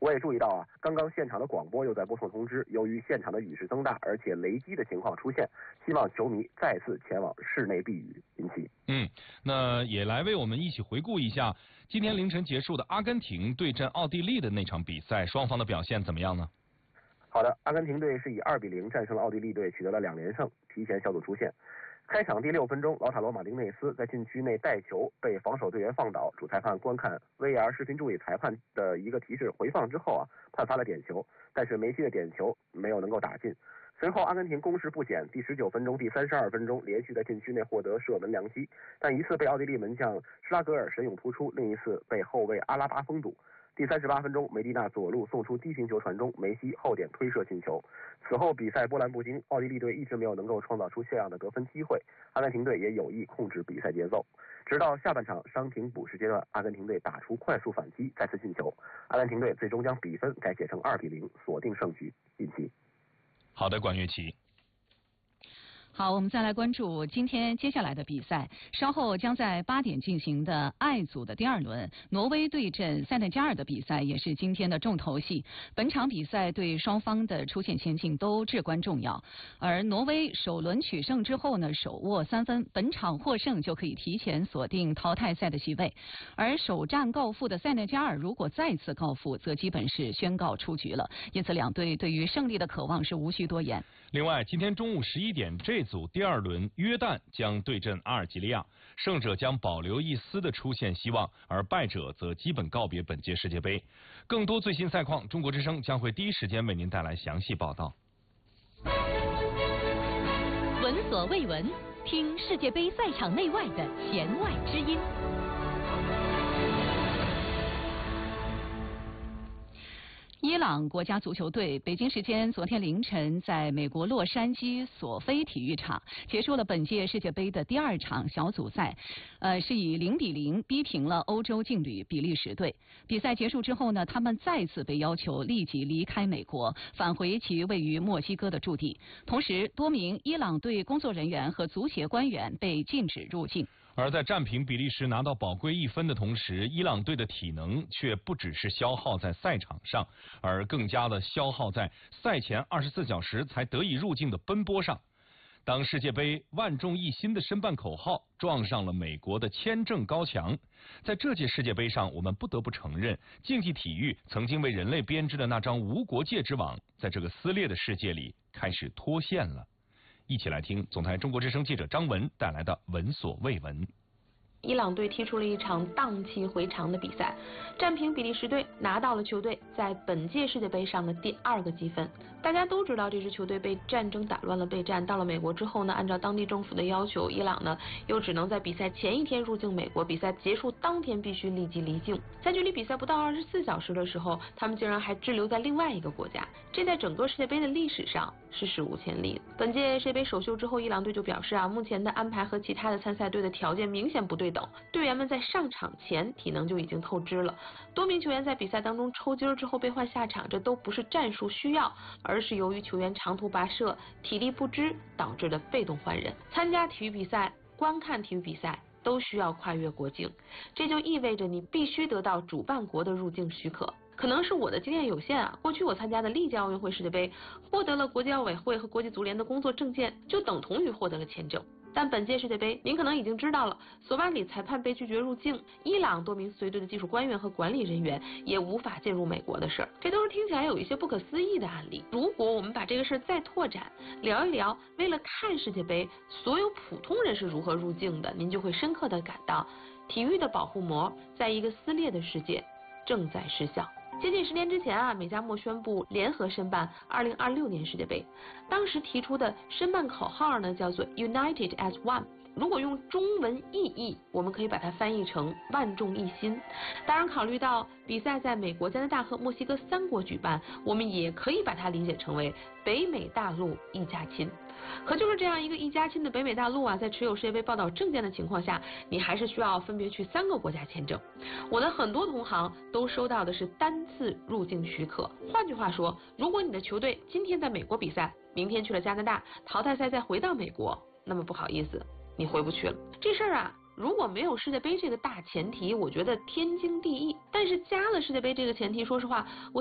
我也注意到啊，刚刚现场的广播又在播送通知，由于现场的雨势增大，而且雷击的情况出现，希望球迷再次前往室内避雨。引起。 那也来为我们一起回顾一下今天凌晨结束的阿根廷对阵奥地利的那场比赛，双方的表现怎么样呢？ 好的，阿根廷队是以2-0战胜了奥地利队，取得了2连胜，提前小组出线。开场第6分钟，劳塔罗·马丁内斯在禁区内带球被防守队员放倒，主裁判观看 VAR 视频助理裁判的一个提示回放之后啊，判罚了点球，但是梅西的点球没有能够打进。随后阿根廷攻势不减，第19分钟、第32分钟连续在禁区内获得射门良机，但一次被奥地利门将施拉格尔神勇突出，另一次被后卫阿拉巴封堵。第38分钟，梅蒂纳左路送出低平球传中，梅西后点推射进球。此后比赛波澜不惊，奥地利队一直没有能够创造出像样的得分机会，阿根廷队也有意控制比赛节奏。直到下半场伤停补时阶段，阿根廷队打出快速反击，再次进球，阿根廷队最终将比分改写成2-0，锁定胜局。引起。 好的，管乐琪。 好，我们再来关注今天接下来的比赛。稍后将在8点进行的I组的第2轮，挪威对阵塞内加尔的比赛也是今天的重头戏。本场比赛对双方的出线前景都至关重要。而挪威首轮取胜之后呢，手握3分，本场获胜就可以提前锁定淘汰赛的席位。而首战告负的塞内加尔如果再次告负，则基本是宣告出局了。因此，两队对于胜利的渴望是无需多言。 另外，今天中午11点，这组第2轮约旦将对阵阿尔及利亚，胜者将保留一丝的出线希望，而败者则基本告别本届世界杯。更多最新赛况，中国之声将会第一时间为您带来详细报道。 闻所未闻，听世界杯赛场内外的弦外之音。 伊朗国家足球队北京时间昨天凌晨在美国洛杉矶索菲体育场结束了本届世界杯的第2场小组赛，是以0-0逼平了欧洲劲旅比利时队。比赛结束之后呢，他们再次被要求立即离开美国，返回其位于墨西哥的驻地。同时，多名伊朗队工作人员和足协官员被禁止入境。 而在战平比利时拿到宝贵1分的同时，伊朗队的体能却不只是消耗在赛场上，而更加的消耗在赛前24小时才得以入境的奔波上。当世界杯万众一心的申办口号撞上了美国的签证高墙，在这届世界杯上，我们不得不承认，竞技体育曾经为人类编织的那张无国界之网，在这个撕裂的世界里开始脱线了。一起来听总台中国之声记者张文带来的闻所未闻。 伊朗队踢出了一场荡气回肠的比赛，战平比利时队，拿到了球队在本届世界杯上的第2个积分。大家都知道这支球队被战争打乱了备战，到了美国之后呢，按照当地政府的要求，伊朗呢又只能在比赛前1天入境美国，比赛结束当天必须立即离境。在距离比赛不到24小时的时候，他们竟然还滞留在另外一个国家，这在整个世界杯的历史上是史无前例的。本届世界杯首秀之后，伊朗队就表示啊，目前的安排和其他的参赛队的条件明显不对等，队员们在上场前体能就已经透支了，多名球员在比赛当中抽筋之后被换下场，这都不是战术需要，而是由于球员长途跋涉、体力不支导致的被动换人。参加体育比赛、观看体育比赛都需要跨越国境，这就意味着你必须得到主办国的入境许可。可能是我的经验有限啊，过去我参加的历届奥运会、世界杯，获得了国际奥委会和国际足联的工作证件，就等同于获得了签证。但本届世界杯，您可能已经知道了，索马里裁判被拒绝入境，伊朗多名随队的技术官员和管理人员也无法进入美国的事儿，这都是听起来有一些不可思议的案例。如果我们把这个事儿再拓展，聊一聊为了看世界杯，所有普通人是如何入境的，您就会深刻的感到，体育的保护膜在一个撕裂的世界正在失效。接近10年之前啊，美加墨宣布联合申办2026年世界杯，当时提出的申办口号呢叫做 United as One。如果用中文意译，我们可以把它翻译成万众一心。当然，考虑到比赛在美国、加拿大和墨西哥3国举办，我们也可以把它理解成为北美大陆一家亲。可就是这样一个一家亲的北美大陆啊，在持有世界杯报道证件的情况下，你还是需要分别去3个国家签证。我的很多同行都收到的是单次入境许可。换句话说，如果你的球队今天在美国比赛，明天去了加拿大，淘汰赛再回到美国，那么不好意思，你回不去了。这事儿啊，如果没有世界杯这个大前提，我觉得天经地义。但是加了世界杯这个前提，说实话，我